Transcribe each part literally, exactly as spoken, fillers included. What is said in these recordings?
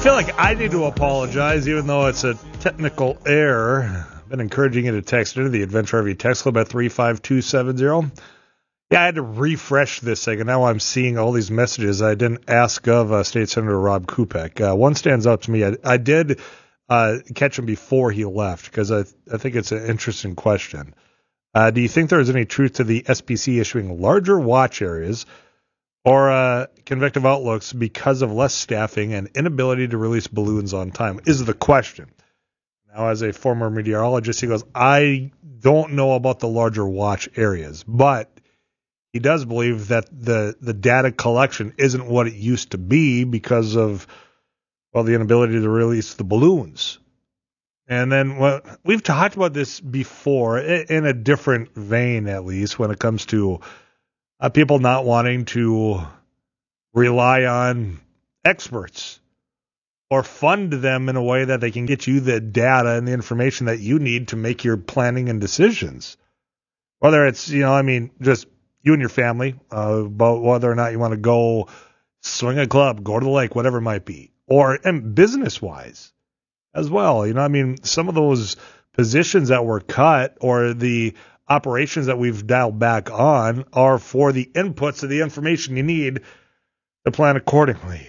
feel like I need to apologize, even though it's a technical error. I've been encouraging you to text into the Adventure R V text club at three five two seven zero. Yeah, I had to refresh this thing, and now I'm seeing all these messages I didn't ask of uh, State Senator Rob Kupek. Uh, one stands out to me. I, I did uh, catch him before he left, because I, I think it's an interesting question. Uh, do you think there is any truth to the S P C issuing larger watch areas or uh, convective outlooks because of less staffing and inability to release balloons on time, is the question. Now, as a former meteorologist, he goes, I don't know about the larger watch areas, but he does believe that the, the data collection isn't what it used to be because of, well, the inability to release the balloons. And then well, we've talked about this before, in a different vein at least, when it comes to Uh, people not wanting to rely on experts or fund them in a way that they can get you the data and the information that you need to make your planning and decisions. Whether it's, you know, I mean, just you and your family, uh, about whether or not you want to go swing a club, go to the lake, whatever it might be, or and business-wise as well. You know, I mean, some of those positions that were cut or the operations that we've dialed back on are for the inputs of the information you need to plan accordingly.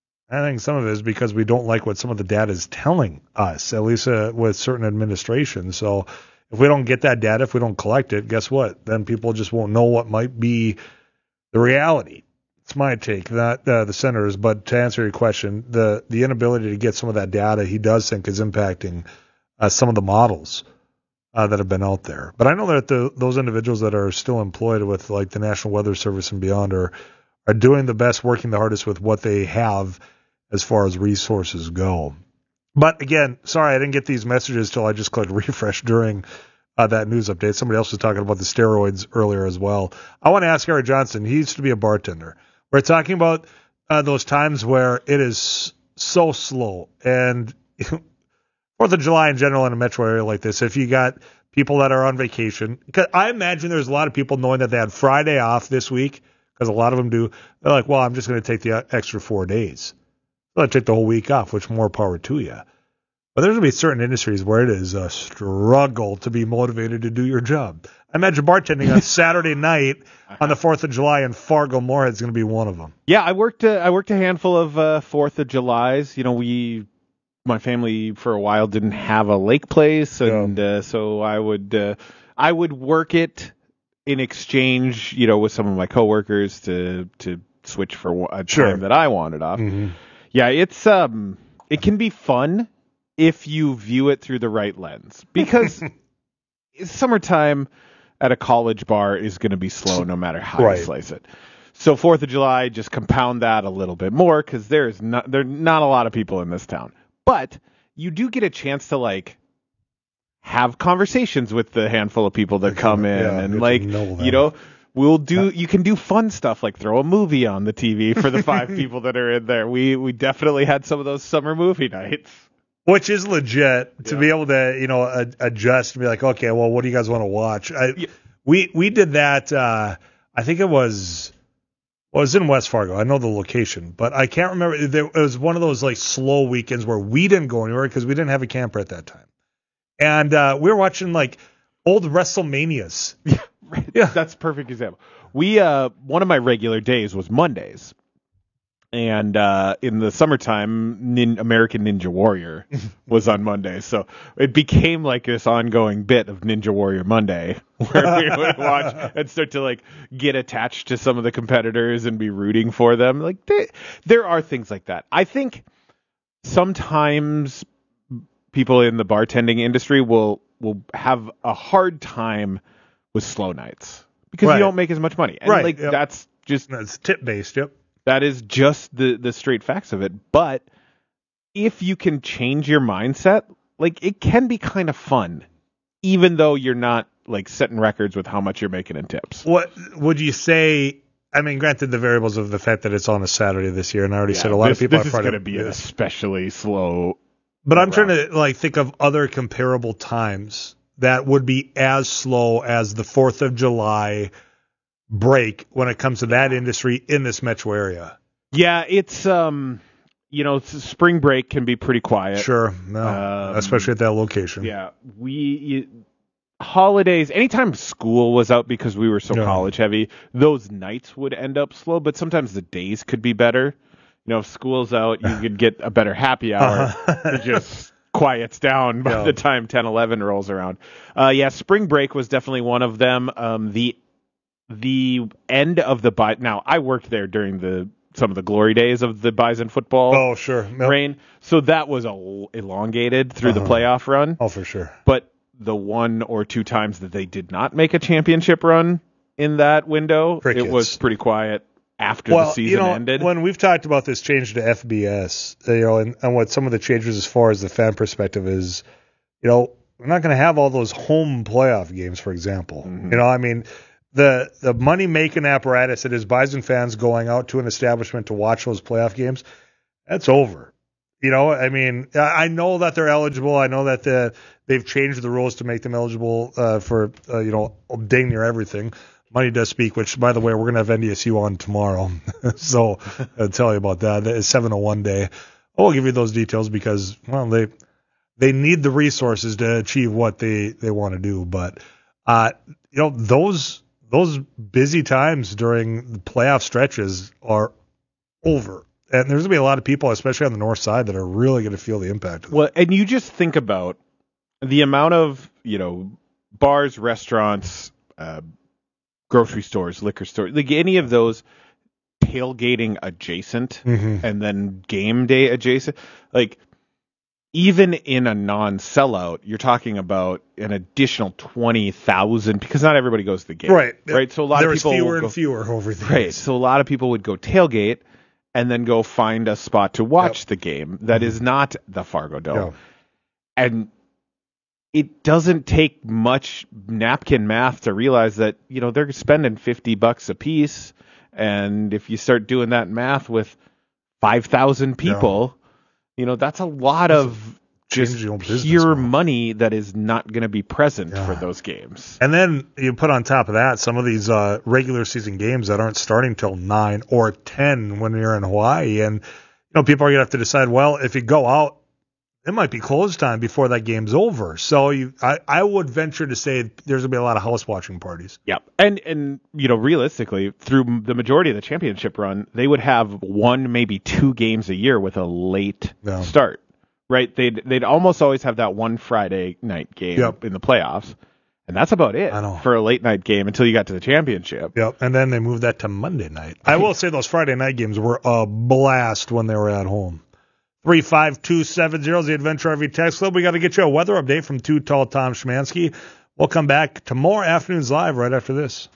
I think some of it is because we don't like what some of the data is telling us, at least uh, with certain administrations. So if we don't get that data, if we don't collect it, guess what? Then people just won't know what might be the reality. It's my take, not uh, the senator's, but to answer your question, the, the inability to get some of that data, he does think is impacting uh, some of the models Uh, that have been out there. But I know that the, those individuals that are still employed with like the National Weather Service and beyond are, are doing the best, working the hardest with what they have as far as resources go. But again, sorry, I didn't get these messages till I just clicked refresh during uh, that news update. Somebody else was talking about the steroids earlier as well. I want to ask Eric Johnson. He used to be a bartender. We're talking about uh, those times where it is so slow and Fourth of July in general in a metro area like this, if you got people that are on vacation, because I imagine there's a lot of people knowing that they had Friday off this week, because a lot of them do. They're like, well, I'm just going to take the extra four days. So I take the whole week off, which more power to you. But there's going to be certain industries where it is a struggle to be motivated to do your job. I imagine bartending on Saturday night on the fourth of July in Fargo Moorhead is going to be one of them. Yeah, I worked. Uh, I worked a handful of uh, fourth of Julys. You know, we. My family for a while didn't have a lake place, and yeah. uh, so I would uh, I would work it in exchange, you know, with some of my coworkers to to switch for a time sure. that I wanted off. Mm-hmm. Yeah, it's um it can be fun if you view it through the right lens, because summertime at a college bar is going to be slow no matter how right. you slice it. So fourth of July, just compound that a little bit more, because there's not there are not a lot of people in this town. But you do get a chance to, like, have conversations with the handful of people that come in. Yeah, and, like, know you know, we'll do, you can do fun stuff, like throw a movie on the T V for the five people that are in there. We we definitely had some of those summer movie nights. Which is legit, to yeah. be able to, you know, ad- adjust and be like, okay, well, what do you guys want to watch? I, yeah. We we did that, uh, I think it was... Well, it was in West Fargo. I know the location, but I can't remember. There, it was one of those like slow weekends where we didn't go anywhere because we didn't have a camper at that time. And uh, we were watching like old WrestleManias. Yeah, right. Yeah, that's a perfect example. We uh, one of my regular days was Mondays, and uh, in the summertime, Nin- American Ninja Warrior was on Mondays, so it became like this ongoing bit of Ninja Warrior Monday, where we would watch and start to like get attached to some of the competitors and be rooting for them. Like they, there are things like that. I think sometimes people in the bartending industry will will have a hard time with slow nights because right. you don't make as much money. And right. like yep. that's just that's tip based. Yep. That is just the, the straight facts of it. But if you can change your mindset, like it can be kind of fun, even though you're not like setting records with how much you're making in tips. What would you say? I mean, granted the variables of the fact that it's on a Saturday this year, and I already yeah, said a lot this, of people this are is going to be yeah. an especially slow. But I'm trying to like think of other comparable times that would be as slow as the fourth of July break when it comes to that industry in this metro area. Yeah, it's um you know, spring break can be pretty quiet. Sure, no, Um, especially at that location. Yeah, we you, holidays. Anytime school was out because we were so Yeah. college heavy, those nights would end up slow. But sometimes the days could be better. You know, if school's out, you could get a better happy hour. It just quiets down by Yeah. the time ten, eleven rolls around. Uh, yeah, spring break was definitely one of them. Um, the the end of the bi- now I worked there during the some of the glory days of the Bison football Oh, sure. Yep. reign, so that was a l- elongated through the Uh-huh. playoff run. Oh, for sure. But the one or two times that they did not make a championship run in that window, Crickets. it was pretty quiet after Well, the season you know, ended. when we've talked about this change to F B S, you know, and, and what some of the changes as far as the fan perspective is, you know, we're not going to have all those home playoff games, for example. Mhm. You know, I mean, the the money making apparatus that is Bison fans going out to an establishment to watch those playoff games, that's over. You know, I mean, I I know that they're eligible. I know that the, they've changed the rules to make them eligible uh, for, uh, you know, dang near everything. Money does speak, which, by the way, we're going to have N D S U on tomorrow. So I'll tell you about that. It's seven oh one day. I will give you those details because, well, they they need the resources to achieve what they, they want to do. But, uh, you know, those those busy times during the playoff stretches are over. And there's going to be a lot of people, especially on the north side, that are really going to feel the impact of that. Well, and you just think about the amount of, you know, bars, restaurants, uh, grocery stores, liquor stores, like any of those tailgating adjacent Mhm. and then game day adjacent, like even in a non-sellout, you're talking about an additional twenty thousand because not everybody goes to the game. Right. Right. So a lot there of was people fewer will go, and fewer over the right. years. So a lot of people would go tailgate and then go find a spot to watch Yep. the game that is not the Fargo Dome. Yeah. And it doesn't take much napkin math to realize that, you know, they're spending fifty bucks a piece. And if you start doing that math with five thousand people, you know, that's a lot That's of just change your own business pure model. money that is not going to be present Yeah. for those games. And then you put on top of that some of these uh, regular season games that aren't starting till nine or ten when you're in Hawaii. And, you know, people are going to have to decide, well, if you go out, it might be close time before that game's over. So you, I, I would venture to say there's going to be a lot of house watching parties. Yeah. And, and, you know, realistically, through the majority of the championship run, they would have one, maybe two games a year with a late Yeah. start, right? They'd, they'd almost always have that one Friday night game Yep. in the playoffs. And that's about it I know. for a late night game until you got to the championship. Yep. And then they moved that to Monday night. I will say those Friday night games were a blast when they were at home. three five two seven zero is the Adventure R V Text Club. We got to get you a weather update from Too Tall Tom Szymanski. We'll come back to more Afternoons Live right after this.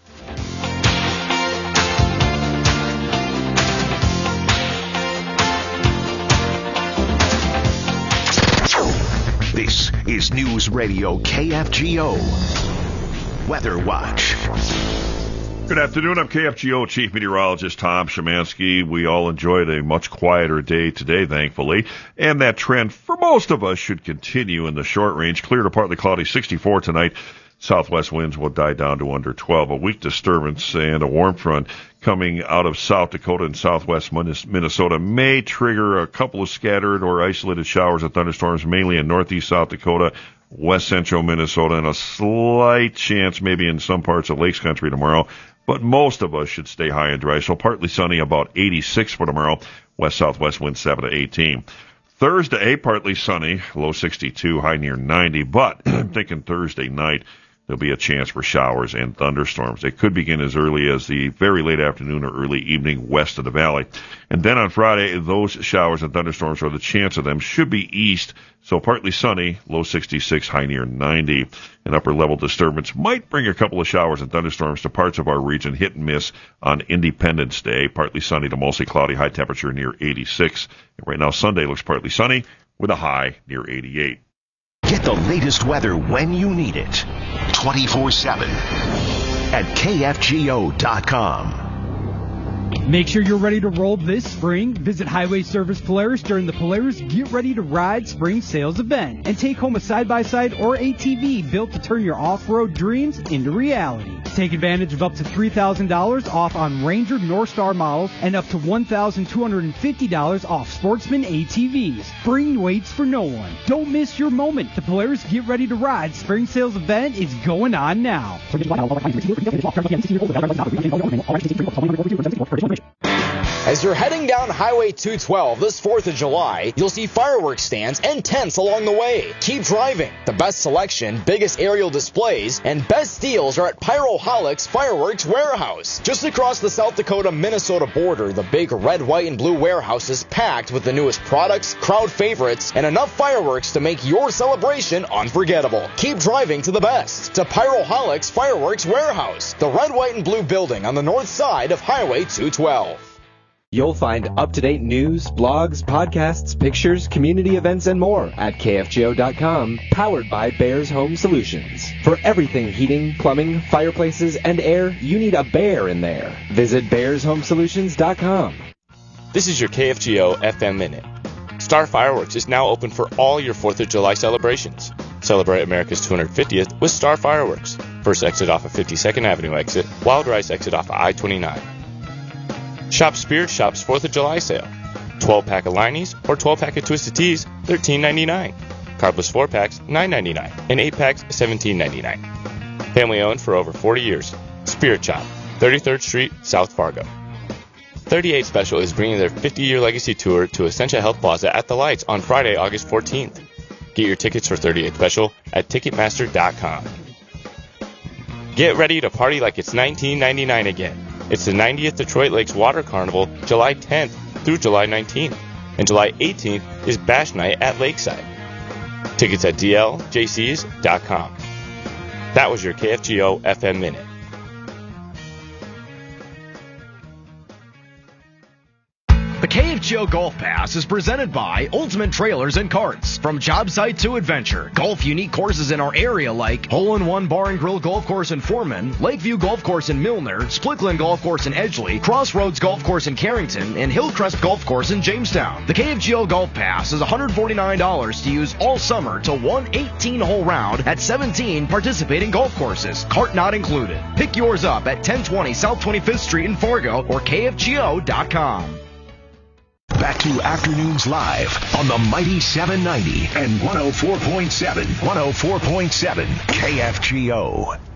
This is News Radio K F G O Weather Watch. Good afternoon. I'm K F G O Chief Meteorologist Tom Szymanski. We all enjoyed a much quieter day today, thankfully, and that trend for most of us should continue in the short range. Clear to partly cloudy, sixty-four tonight. Southwest winds will die down to under twelve. A weak disturbance and a warm front coming out of South Dakota and southwest Minnesota may trigger a couple of scattered or isolated showers and thunderstorms, mainly in northeast South Dakota, west central Minnesota, and a slight chance maybe in some parts of Lakes Country tomorrow. But most of us should stay high and dry. So partly sunny, about eighty-six for tomorrow. West-southwest wind seven to eighteen. Thursday, partly sunny, low sixty-two, high near ninety. But I'm thinking Thursday night, there'll be a chance for showers and thunderstorms. They could begin as early as the very late afternoon or early evening west of the valley. And then on Friday, those showers and thunderstorms, or the chance of them, should be east. So partly sunny, low sixty-six, high near ninety. An upper-level disturbance might bring a couple of showers and thunderstorms to parts of our region, hit and miss on Independence Day. Partly sunny to mostly cloudy, high temperature near eighty-six. And right now, Sunday looks partly sunny with a high near eighty-eight. Get the latest weather when you need it. twenty-four seven at K F G O dot com. Make sure you're ready to roll this spring. Visit Highway Service Polaris during the Polaris Get Ready to Ride Spring Sales Event and take home a side-by-side or A T V built to turn your off-road dreams into reality. Take advantage of up to three thousand dollars off on Ranger Northstar models and up to one thousand two hundred fifty dollars off Sportsman A T Vs. Spring waits for no one. Don't miss your moment. The Polaris Get Ready to Ride Spring Sales Event is going on now. As you're heading down Highway two twelve this fourth of July, you'll see fireworks stands and tents along the way. Keep driving. The best selection, biggest aerial displays, and best deals are at Pyroholics Fireworks Warehouse. Just across the South Dakota-Minnesota border, the big red, white, and blue warehouse is packed with the newest products, crowd favorites, and enough fireworks to make your celebration unforgettable. Keep driving to the best. To Pyroholics Fireworks Warehouse, the red, white, and blue building on the north side of Highway two twelve. You'll find up-to-date news, blogs, podcasts, pictures, community events, and more at K F G O dot com, powered by Bears Home Solutions. For everything heating, plumbing, fireplaces, and air, you need a bear in there. Visit Bears Home Solutions dot com. This is your K F G O F M Minute. Star Fireworks is now open for all your fourth of July celebrations. Celebrate America's two hundred fiftieth with Star Fireworks. First exit off of fifty-second Avenue exit, Wild Rice exit off of I twenty-nine. Shop Spirit Shop's fourth of July sale. twelve pack of Liney's or twelve pack of Twisted Teas, thirteen ninety-nine. Carbless four packs, nine ninety-nine. And eight packs, seventeen ninety-nine. Family owned for over forty years. Spirit Shop, thirty-third Street, South Fargo. thirty-eight Special is bringing their fifty-year legacy tour to Essentia Health Plaza at the Lights on Friday, August fourteenth. Get your tickets for thirty-eight Special at Ticketmaster dot com. Get ready to party like it's nineteen ninety-nine again. It's the ninetieth Detroit Lakes Water Carnival, July tenth through July nineteenth. And July eighteenth is Bash Night at Lakeside. Tickets at D L J Cs dot com. That was your K F G O F M Minute. The K F G O Golf Pass is presented by Ultimate Trailers and Carts. From job site to adventure, golf unique courses in our area like Hole in One Bar and Grill Golf Course in Foreman, Lakeview Golf Course in Milner, Splickland Golf Course in Edgeley, Crossroads Golf Course in Carrington, and Hillcrest Golf Course in Jamestown. The K F G O Golf Pass is one hundred forty-nine dollars to use all summer to one eighteen-hole round at seventeen participating golf courses, cart not included. Pick yours up at ten twenty South twenty-fifth Street in Fargo or K F G O dot com. Back to Afternoons Live on the Mighty seven ninety and one oh four point seven, one oh four point seven K F G O.